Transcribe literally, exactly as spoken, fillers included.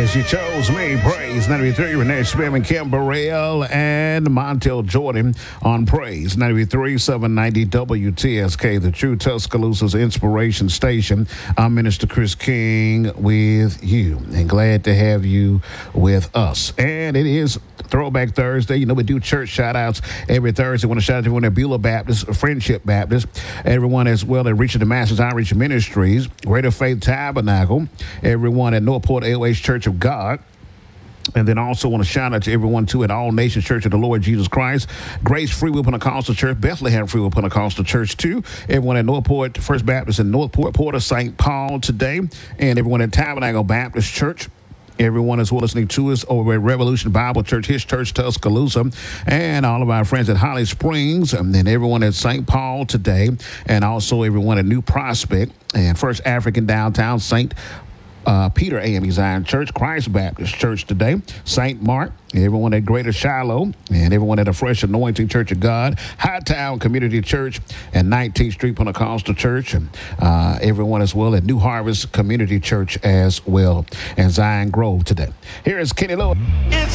Yes, you chose me. Praise ninety-three. Renee Smith and Kim Burrell and Montel Jordan on Praise ninety-three, seven ninety W T S K, the true Tuscaloosa's inspiration station. I'm Minister Chris King with you, and glad to have you with us. And it is Throwback Thursday. You know, we do church shout-outs every Thursday. I want to shout out to everyone at Beulah Baptist, Friendship Baptist, everyone as well at Reaching the Masses Outreach Ministries, Greater Faith Tabernacle, everyone at Northport A O H Church of God. And then also want to shout out to everyone, too, at All Nations Church of the Lord Jesus Christ, Grace Free Will Pentecostal Church, Bethlehem Free Will Pentecostal Church, too. Everyone at Northport First Baptist in Northport, Port of Saint Paul today. And everyone at Tabernacle Baptist Church. Everyone as well listening to us over at Revolution Bible Church, His Church, Tuscaloosa, and all of our friends at Holly Springs, and then everyone at Saint Paul today, and also everyone at New Prospect, and First African Downtown, Saint Uh, Peter A M E Zion Church, Christ Baptist Church today, Saint Mark, everyone at Greater Shiloh, and everyone at the Fresh Anointing Church of God, Hightown Community Church, and nineteenth Street Pentecostal Church, and uh, everyone as well at New Harvest Community Church as well, and Zion Grove today. Here is Kenny Lewis.